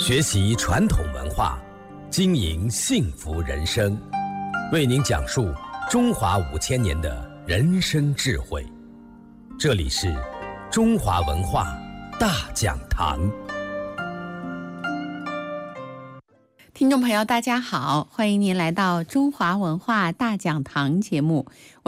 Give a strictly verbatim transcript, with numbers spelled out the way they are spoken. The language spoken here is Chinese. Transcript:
学习传统文化，经营幸福人生，为您讲述中华五千年的人生智慧。这里是中华文化大讲堂。 听众朋友大家好，欢迎您来到中华文化大讲堂节目。